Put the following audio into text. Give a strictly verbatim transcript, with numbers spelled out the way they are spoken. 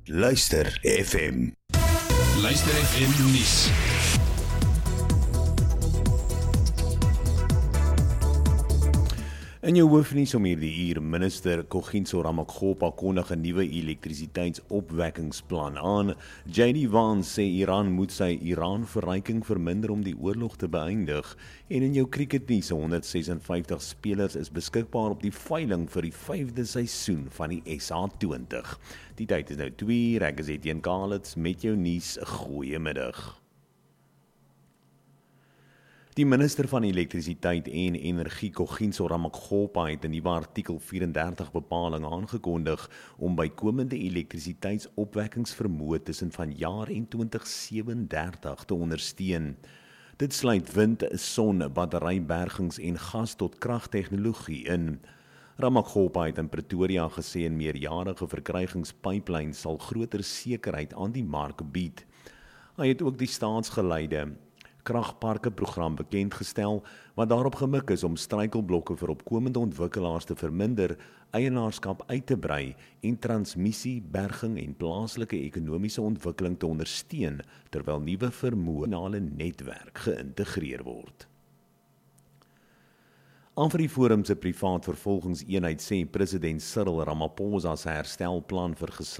Luister F M. Luister F M nuus. In jou hoofnuus om hierdie uur, minister Kogintso Ramokgopa kondig 'n nuwe elektrisiteitsopwekkingsplan aan. J D Vance sê Iran moet sy Iran-verryking verminder om die oorlog te beëindig. En in jou cricketnuus, honderd ses en vyftig spelers is beskikbaar op die veiling vir die vyfde seisoen van die S A twintig. Die tyd is nou twee, ek is Etienne Kalitz met jou nuus, goeiemiddag. Die minister van elektrisiteit en energie, Kogintso Ramokgopa, het 'n nuwe artikel vyf en dertig bepaling aangekondig om bykomende elektrisiteitsopwekkingsvermoë tussen vanjaar en twintig sewendertig te ondersteun. Dit sluit wind, son, batterybergings en gas tot kragtegnologie in. Ramokgopa het in Pretoria gesê 'n meerjarige verkrygingspyplyn sal groter sekerheid aan die mark bied. Hy het ook die staatsgeleide kragparke program bekendgestel, wat daarop gemik is om struikelblokke vir opkomende ontwikkelaars te verminder, eienaarskap uit te brei en transmissie, berging en plaaslike ekonomiese ontwikkeling te ondersteun, terwyl nuwe vermoë in 'n netwerk geïntegreer word. Aan vir die Forum se privaat vervolgingseenheid sê president Cyril Ramaphosa se herstelplan vir